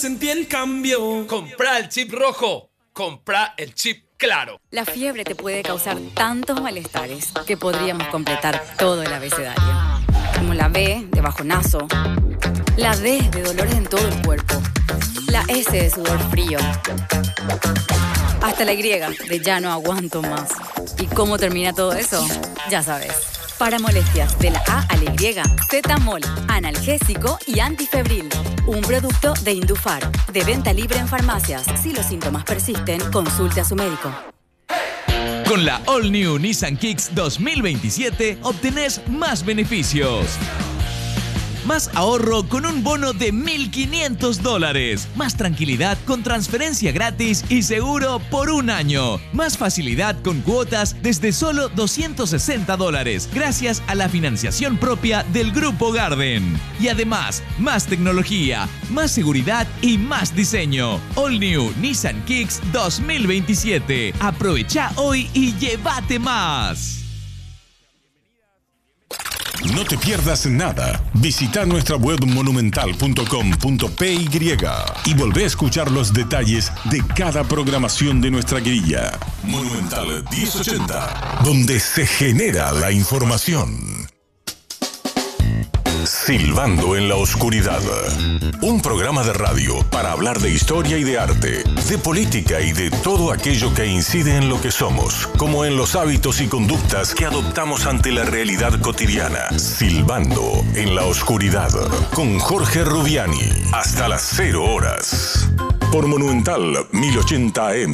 Sentí el cambio. Comprá el chip rojo. Comprá el chip claro. La fiebre te puede causar tantos malestares que podríamos completar todo el abecedario. Como la B de bajonazo, la D de dolores en todo el cuerpo, la S de sudor frío, hasta la Y de ya no aguanto más. ¿Y cómo termina todo eso? Ya sabes. Para molestias de la A a la Y, Zetamol, analgésico y antifebril. Un producto de Indufar, de venta libre en farmacias. Si los síntomas persisten, consulte a su médico. Con la All New Nissan Kicks 2027 obtenés más beneficios. Más ahorro con un bono de $1.500. Más tranquilidad con transferencia gratis y seguro por un año. Más facilidad con cuotas desde solo $260 gracias a la financiación propia del Grupo Garden. Y además, más tecnología, más seguridad y más diseño. All New Nissan Kicks 2027. Aprovecha hoy y llévate más. No te pierdas nada. Visita nuestra web monumental.com.py y volvé a escuchar los detalles de cada programación de nuestra grilla. Monumental 1080, donde se genera la información. Silbando en la oscuridad. Un programa de radio para hablar de historia y de arte, de política y de todo aquello que incide en lo que somos, como en los hábitos y conductas que adoptamos ante la realidad cotidiana. Silbando en la oscuridad, con Jorge Rubiani, hasta las 0 horas. Por Monumental 1080 AM.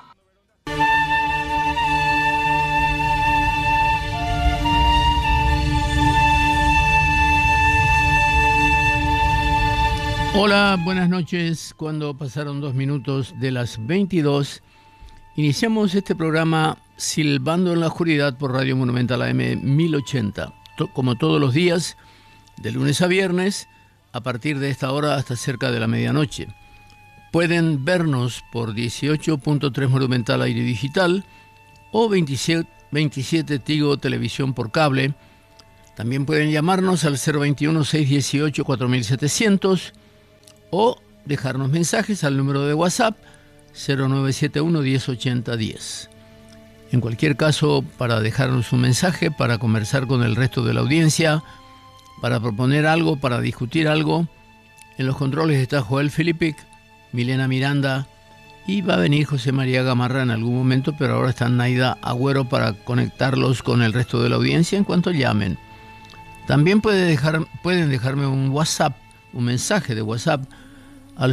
Hola, buenas noches. Cuando pasaron 2 minutos de las 22, iniciamos este programa Silbando en la Oscuridad por Radio Monumental AM 1080. Como todos los días, de lunes a viernes, a partir de esta hora hasta cerca de la medianoche. Pueden vernos por 18.3 Monumental Aire Digital o 27 Tigo Televisión por cable. También pueden llamarnos al 021-618-4700 o dejarnos mensajes al número de WhatsApp 0971 1080 10. En cualquier caso, para dejarnos un mensaje, para conversar con el resto de la audiencia, para proponer algo, para discutir algo, en los controles está Joel Filipic, Milena Miranda y va a venir José María Gamarra en algún momento, pero ahora está Naida Agüero para conectarlos con el resto de la audiencia en cuanto llamen. También pueden dejarme un WhatsApp, un mensaje de WhatsApp al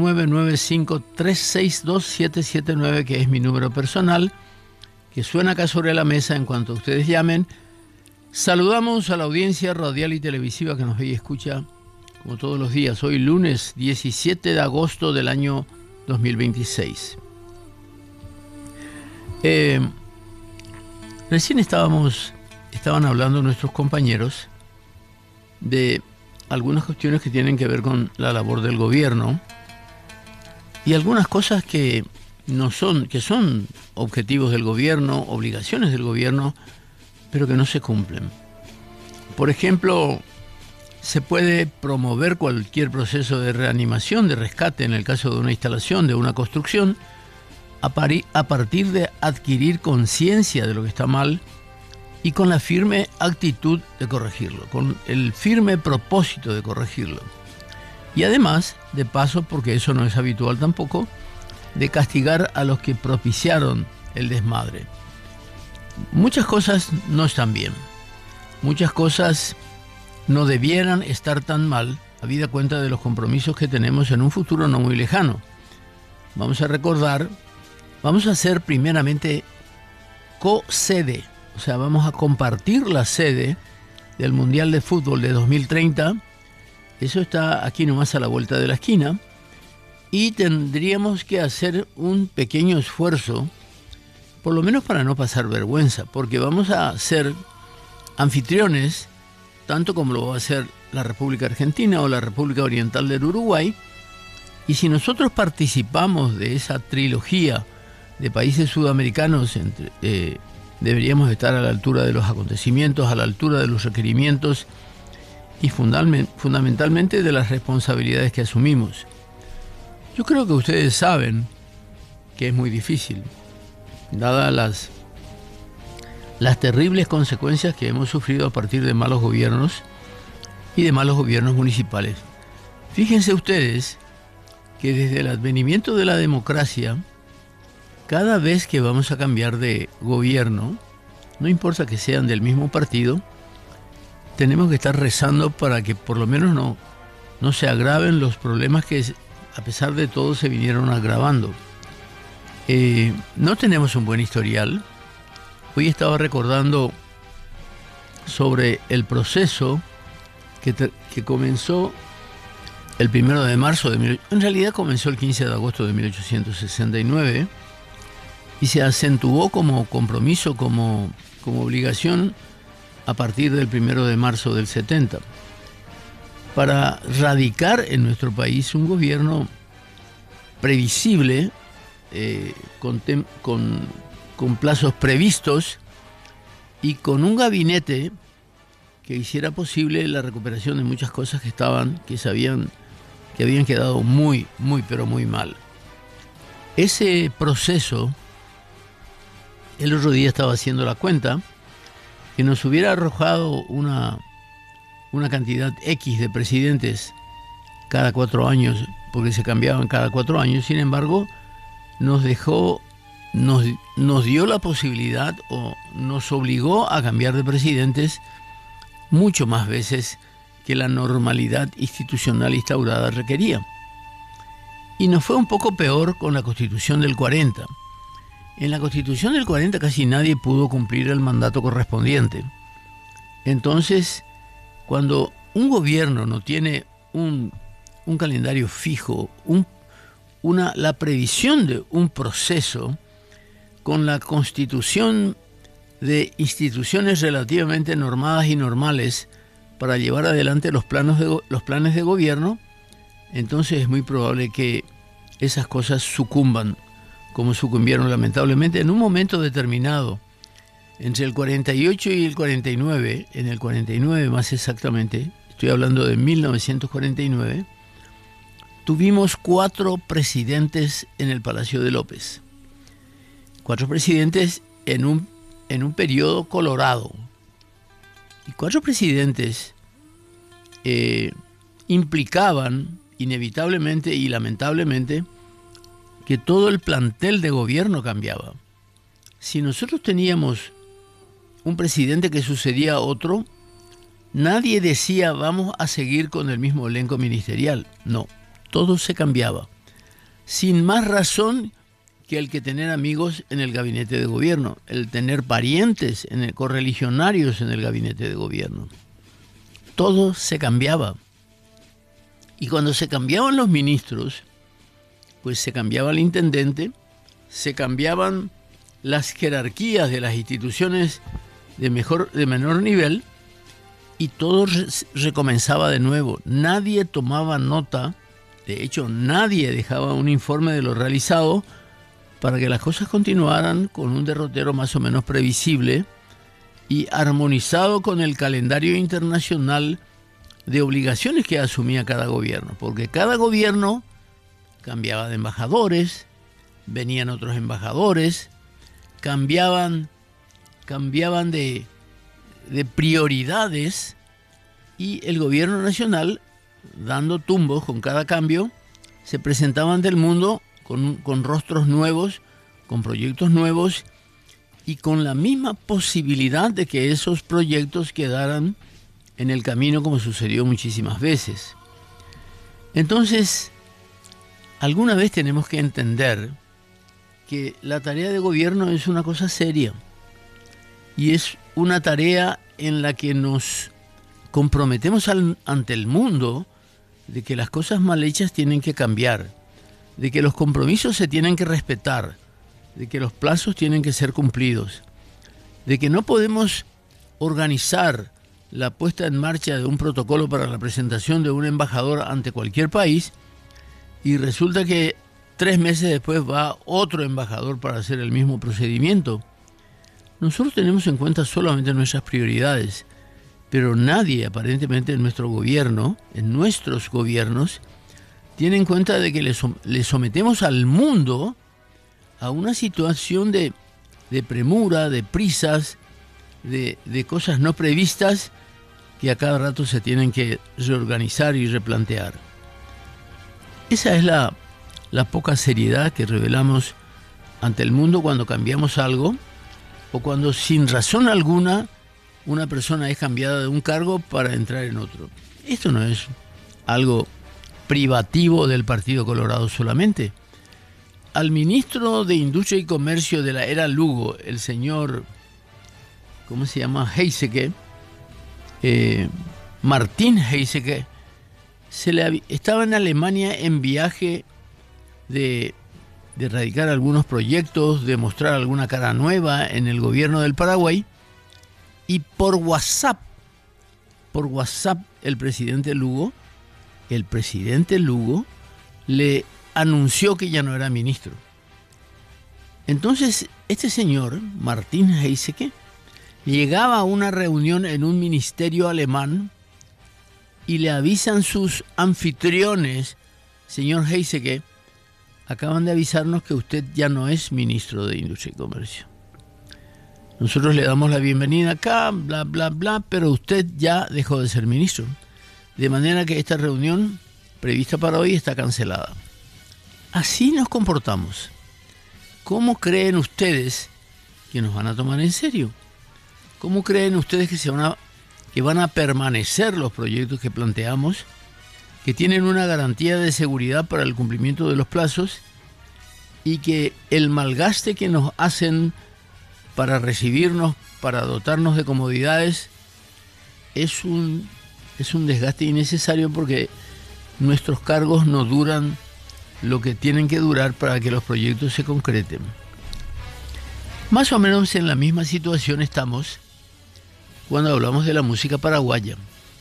0995-362-779, que es mi número personal, que suena acá sobre la mesa en cuanto ustedes llamen. Saludamos a la audiencia radial y televisiva que nos ve y escucha como todos los días. Hoy lunes 17 de agosto del año 2026. Recién estaban hablando nuestros compañeros de algunas cuestiones que tienen que ver con la labor del gobierno y algunas cosas que son objetivos del gobierno, obligaciones del gobierno, pero que no se cumplen. Por ejemplo, se puede promover cualquier proceso de reanimación, de rescate en el caso de una instalación, de una construcción, a partir de adquirir conciencia de lo que está mal y con la firme actitud de corregirlo, con el firme propósito de corregirlo. Y además, de paso, porque eso no es habitual tampoco, de castigar a los que propiciaron el desmadre. Muchas cosas no están bien. Muchas cosas no debieran estar tan mal, habida cuenta de los compromisos que tenemos en un futuro no muy lejano. Vamos a recordar, vamos a ser primeramente co-sede. O sea, vamos a compartir la sede del Mundial de Fútbol de 2030. Eso está aquí nomás a la vuelta de la esquina. Y tendríamos que hacer un pequeño esfuerzo, por lo menos para no pasar vergüenza, porque vamos a ser anfitriones, tanto como lo va a hacer la República Argentina o la República Oriental del Uruguay. Y si nosotros participamos de esa trilogía de países sudamericanos, deberíamos estar a la altura de los acontecimientos, a la altura de los requerimientos y fundamentalmente de las responsabilidades que asumimos. Yo creo que ustedes saben que es muy difícil, dadas las terribles consecuencias que hemos sufrido a partir de malos gobiernos y de malos gobiernos municipales. Fíjense ustedes que desde el advenimiento de la democracia, cada vez que vamos a cambiar de gobierno, no importa que sean del mismo partido, tenemos que estar rezando para que por lo menos no se agraven los problemas que a pesar de todo se vinieron agravando. No tenemos un buen historial. Hoy estaba recordando sobre el proceso que comenzó el 1 de marzo en realidad comenzó el 15 de agosto de 1869 y se acentuó como compromiso, como obligación a partir del 1 de marzo del 70, para radicar en nuestro país un gobierno previsible, con plazos previstos y con un gabinete que hiciera posible la recuperación de muchas cosas que habían quedado muy, pero muy mal. Ese proceso, el otro día estaba haciendo la cuenta, que nos hubiera arrojado una cantidad X de presidentes cada 4 años, porque se cambiaban cada 4 años, sin embargo, nos dio la posibilidad o nos obligó a cambiar de presidentes mucho más veces que la normalidad institucional instaurada requería. Y nos fue un poco peor con la Constitución del 40. En la Constitución del 40 casi nadie pudo cumplir el mandato correspondiente. Entonces, cuando un gobierno no tiene un calendario fijo, la previsión de un proceso con la constitución de instituciones relativamente normadas y normales para llevar adelante los planes de gobierno, entonces es muy probable que esas cosas sucumban, como sucumbieron lamentablemente en un momento determinado. Entre el 48 y el 49, en el 49 más exactamente, estoy hablando de 1949, tuvimos 4 presidentes en el Palacio de López. 4 presidentes en un periodo colorado. Y 4 presidentes implicaban inevitablemente y lamentablemente que todo el plantel de gobierno cambiaba. Si nosotros teníamos un presidente que sucedía a otro, nadie decía vamos a seguir con el mismo elenco ministerial. No, todo se cambiaba. Sin más razón que el que tener amigos en el gabinete de gobierno, el tener parientes, correligionarios en el gabinete de gobierno. Todo se cambiaba. Y cuando se cambiaban los ministros, pues se cambiaba el intendente, se cambiaban las jerarquías de las instituciones de menor nivel y todo recomenzaba de nuevo. Nadie tomaba nota, de hecho nadie dejaba un informe de lo realizado para que las cosas continuaran con un derrotero más o menos previsible y armonizado con el calendario internacional de obligaciones que asumía cada gobierno, porque cada gobierno cambiaba de embajadores, venían otros embajadores, cambiaban de prioridades y el gobierno nacional, dando tumbos con cada cambio, se presentaba ante el mundo con rostros nuevos, con proyectos nuevos y con la misma posibilidad de que esos proyectos quedaran en el camino como sucedió muchísimas veces. Entonces, alguna vez tenemos que entender que la tarea de gobierno es una cosa seria y es una tarea en la que nos comprometemos ante el mundo de que las cosas mal hechas tienen que cambiar, de que los compromisos se tienen que respetar, de que los plazos tienen que ser cumplidos, de que no podemos organizar la puesta en marcha de un protocolo para la presentación de un embajador ante cualquier país y resulta que 3 meses después va otro embajador para hacer el mismo procedimiento. Nosotros tenemos en cuenta solamente nuestras prioridades, pero nadie aparentemente en nuestro gobierno, en nuestros gobiernos, tiene en cuenta de que le sometemos al mundo a una situación de premura, de prisas, de cosas no previstas que a cada rato se tienen que reorganizar y replantear. Esa es la poca seriedad que revelamos ante el mundo cuando cambiamos algo o cuando sin razón alguna una persona es cambiada de un cargo para entrar en otro. Esto no es algo privativo del Partido Colorado solamente. Al ministro de Industria y Comercio de la era Lugo, el señor, ¿cómo se llama? Heiseke, Martín Heiseke, estaba en Alemania en viaje de erradicar algunos proyectos, de mostrar alguna cara nueva en el gobierno del Paraguay, y por WhatsApp el presidente Lugo le anunció que ya no era ministro. Entonces, este señor, Martín Heiseke, llegaba a una reunión en un ministerio alemán y le avisan sus anfitriones: señor Heiseke, acaban de avisarnos que usted ya no es ministro de Industria y Comercio. Nosotros le damos la bienvenida acá, bla, bla, bla, pero usted ya dejó de ser ministro. De manera que esta reunión prevista para hoy está cancelada. Así nos comportamos. ¿Cómo creen ustedes que nos van a tomar en serio? ¿Cómo creen ustedes que van a permanecer los proyectos que planteamos, que tienen una garantía de seguridad para el cumplimiento de los plazos y que el malgaste que nos hacen para recibirnos, para dotarnos de comodidades, es un desgaste innecesario, porque nuestros cargos no duran lo que tienen que durar para que los proyectos se concreten? Más o menos en la misma situación estamos cuando hablamos de la música paraguaya.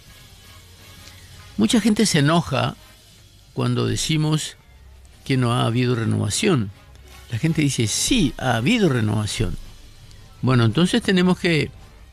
Mucha gente se enoja cuando decimos que no ha habido renovación. La gente dice, sí, ha habido renovación. Bueno, entonces tenemos que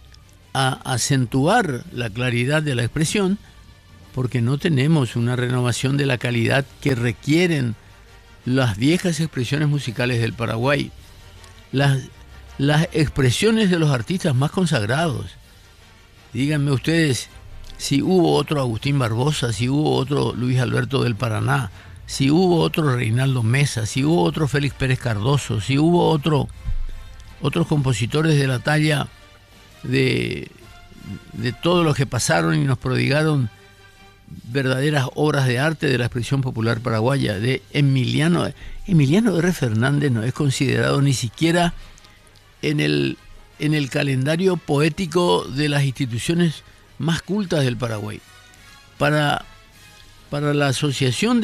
acentuar la claridad de la expresión, porque no tenemos una renovación de la calidad que requieren las viejas expresiones musicales del Paraguay, las expresiones de los artistas más consagrados. Díganme ustedes si hubo otro Agustín Barbosa, si hubo otro Luis Alberto del Paraná, si hubo otro Reinaldo Mesa, si hubo otro Félix Pérez Cardoso, si hubo otros compositores de la talla de todos los que pasaron y nos prodigaron verdaderas obras de arte de la expresión popular paraguaya. De Emiliano R. Fernández no es considerado ni siquiera en el calendario poético de las instituciones más cultas del Paraguay. Para la asociación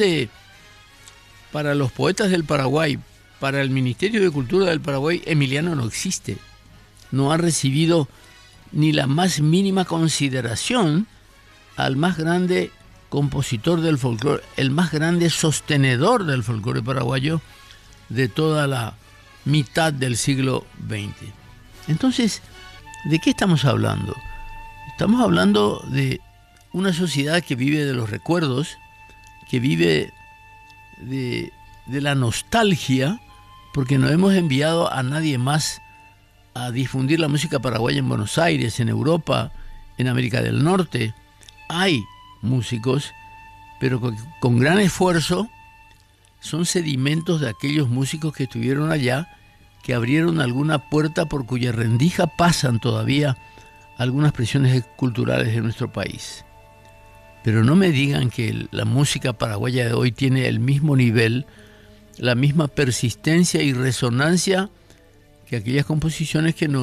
para los poetas del Paraguay, para el Ministerio de Cultura del Paraguay, Emiliano no existe. No ha recibido ni la más mínima consideración al más grande compositor del folclore, el más grande sostenedor del folclore paraguayo de toda la mitad del siglo XX. Entonces, ¿de qué estamos hablando? Estamos hablando de una sociedad que vive de los recuerdos, que vive de la nostalgia, porque no hemos enviado a nadie más a difundir la música paraguaya en Buenos Aires, en Europa, en América del Norte. Hay músicos, pero con gran esfuerzo, son sedimentos de aquellos músicos que estuvieron allá, que abrieron alguna puerta por cuya rendija pasan todavía algunas presiones culturales de nuestro país. Pero no me digan que la música paraguaya de hoy tiene el mismo nivel, la misma persistencia y resonancia que aquellas composiciones que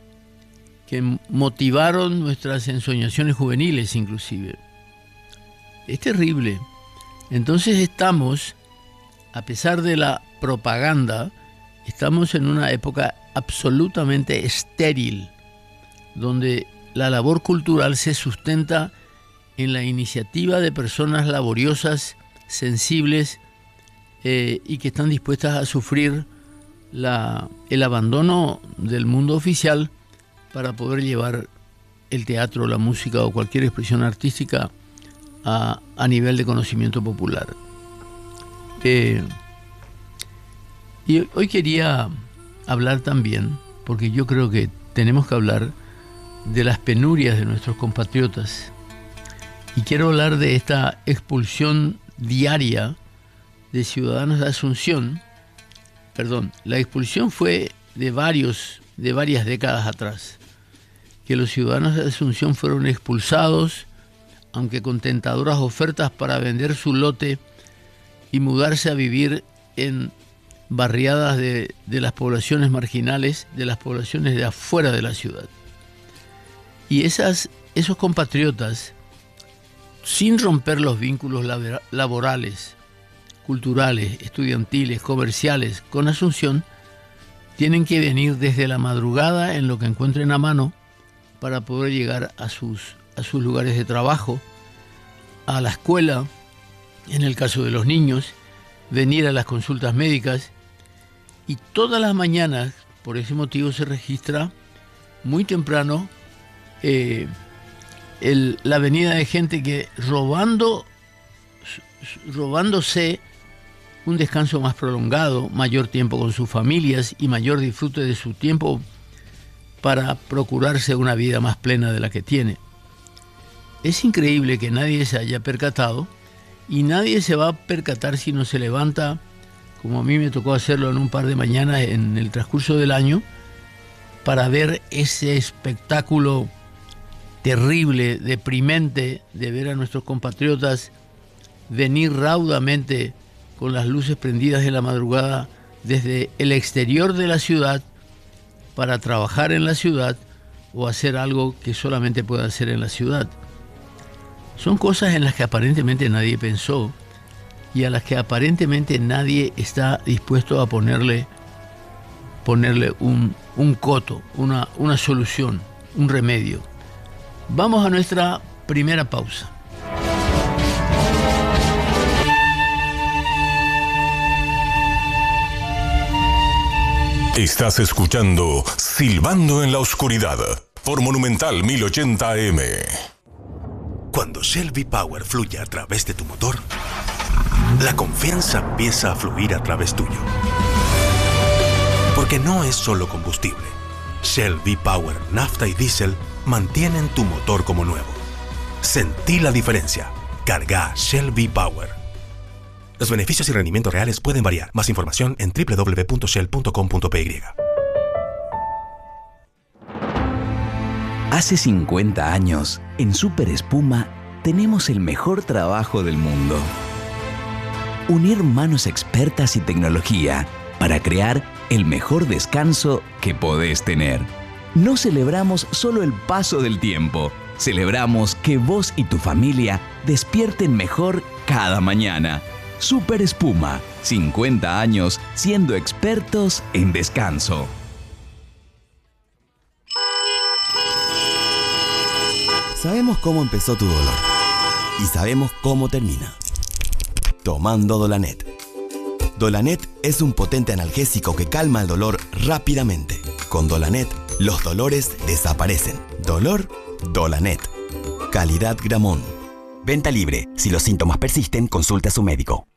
motivaron nuestras ensoñaciones juveniles inclusive. Es terrible. Entonces estamos, a pesar de la propaganda, estamos en una época absolutamente estéril, donde la labor cultural se sustenta en la iniciativa de personas laboriosas, sensibles, y que están dispuestas a sufrir el abandono del mundo oficial para poder llevar el teatro, la música o cualquier expresión artística a nivel de conocimiento popular. Y hoy quería hablar también, porque yo creo que tenemos que hablar de las penurias de nuestros compatriotas. Y quiero hablar de esta expulsión diaria de ciudadanos de Asunción. Perdón, la expulsión fue de varias décadas atrás, que los ciudadanos de Asunción fueron expulsados, aunque con tentadoras ofertas para vender su lote y mudarse a vivir en barriadas de las poblaciones marginales, de las poblaciones de afuera de la ciudad. Y esos compatriotas, sin romper los vínculos laborales, culturales, estudiantiles, comerciales con Asunción, tienen que venir desde la madrugada en lo que encuentren a mano para poder llegar a sus lugares de trabajo, a la escuela, en el caso de los niños, venir a las consultas médicas. Y todas las mañanas, por ese motivo, se registra muy temprano la venida de gente que robándose un descanso más prolongado, mayor tiempo con sus familias y mayor disfrute de su tiempo para procurarse una vida más plena de la que tiene. Es increíble que nadie se haya percatado, y nadie se va a percatar si no se levanta, como a mí me tocó hacerlo en un par de mañanas en el transcurso del año, para ver ese espectáculo terrible, deprimente, de ver a nuestros compatriotas venir raudamente con las luces prendidas en la madrugada desde el exterior de la ciudad para trabajar en la ciudad o hacer algo que solamente puede hacer en la ciudad. Son cosas en las que aparentemente nadie pensó y a las que aparentemente nadie está dispuesto a ponerle un coto, una solución, un remedio. Vamos a nuestra primera pausa. Estás escuchando Silbando en la Oscuridad por Monumental 1080 AM. Cuando Shell V-Power fluye a través de tu motor, la confianza empieza a fluir a través tuyo. Porque no es solo combustible. Shell V-Power, nafta y diésel mantienen tu motor como nuevo. Sentí la diferencia. Carga Shell V-Power. Los beneficios y rendimientos reales pueden variar. Más información en www.shell.com.py. Hace 50 años, en Super Espuma, tenemos el mejor trabajo del mundo. Unir manos expertas y tecnología para crear el mejor descanso que podés tener. No celebramos solo el paso del tiempo, celebramos que vos y tu familia despierten mejor cada mañana. Super Espuma, 50 años siendo expertos en descanso. Sabemos cómo empezó tu dolor y sabemos cómo termina. Tomando Dolanet. Dolanet es un potente analgésico que calma el dolor rápidamente. Con Dolanet, los dolores desaparecen. Dolor, Dolanet. Calidad Gramón. Venta libre. Si los síntomas persisten, consulte a su médico.